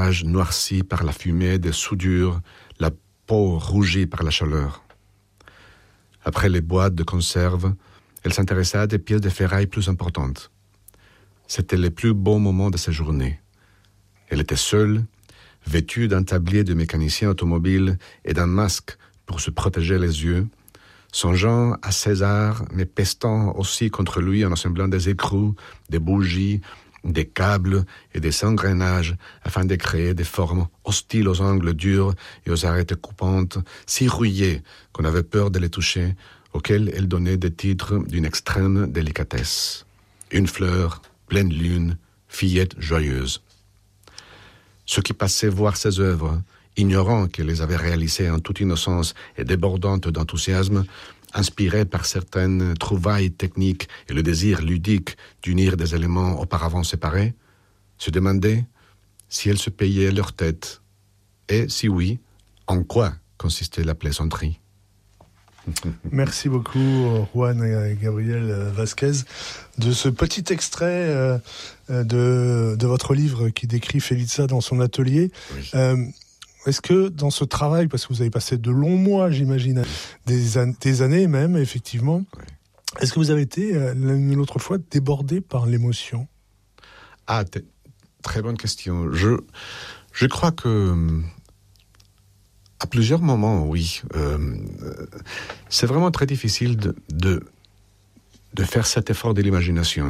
visage noirci par la fumée des soudures, la peau rougie par la chaleur. Après les boîtes de conserve, elle s'intéressa à des pièces de ferraille plus importantes. C'était les plus beaux moments de sa journée. Elle était seule, vêtue d'un tablier de mécanicien automobile et d'un masque pour se protéger les yeux, songeant à César, mais pestant aussi contre lui en assemblant des écrous, des bougies, des câbles et des engrenages afin de créer des formes hostiles aux angles durs et aux arêtes coupantes, si rouillées qu'on avait peur de les toucher, auxquelles elle donnait des titres d'une extrême délicatesse. Une fleur, pleine lune, fillette joyeuse. Ceux qui passaient voir ses œuvres, ignorant qu'elle les avait réalisées en toute innocence et débordante d'enthousiasme, inspirés par certaines trouvailles techniques et le désir ludique d'unir des éléments auparavant séparés, se demandaient si elles se payaient leur tête et, si oui, en quoi consistait la plaisanterie. Merci beaucoup, Juan et Gabriel Vasquez, de ce petit extrait de votre livre qui décrit Feliza dans son atelier. Oui. Est-ce que dans ce travail, parce que vous avez passé de longs mois, j'imagine, des années même, effectivement, oui. Est-ce que vous avez été, l'une ou l'autre fois, débordé par l'émotion ? Ah, très bonne question. Je crois que à plusieurs moments, oui. C'est vraiment très difficile de faire cet effort de l'imagination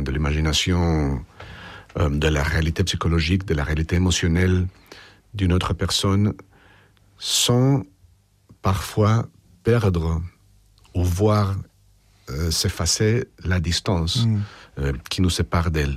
de la réalité psychologique, de la réalité émotionnelle d'une autre personne, sans parfois perdre ou voir s'effacer la distance qui nous sépare d'elle.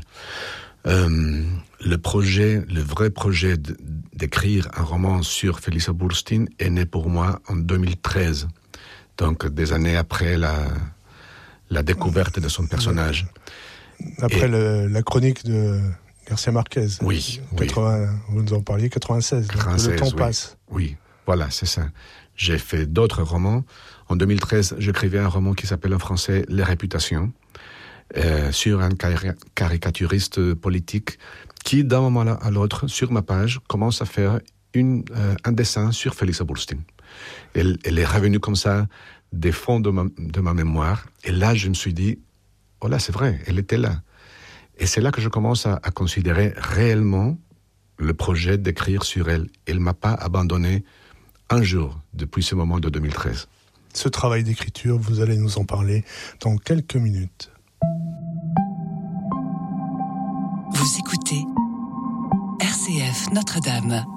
Le vrai projet d'écrire un roman sur Feliza Bursztyn est né pour moi en 2013, donc des années après la découverte de son personnage. Après la chronique de Garcia Marquez. Oui. Vous nous en parliez, 96. 96, le temps passe. Oui, voilà, c'est ça. J'ai fait d'autres romans. En 2013, j'écrivais un roman qui s'appelle en français « Les réputations », sur un caricaturiste politique qui, d'un moment à l'autre, sur ma page, commence à faire un dessin sur Feliza Bursztyn. Elle est revenue comme ça des fonds de ma mémoire. Et là, je me suis dit, oh là, c'est vrai, elle était là. Et c'est là que je commence à considérer réellement le projet d'écrire sur elle. Elle ne m'a pas abandonné un jour depuis ce moment de 2013. Ce travail d'écriture, vous allez nous en parler dans quelques minutes. Vous écoutez RCF Notre-Dame.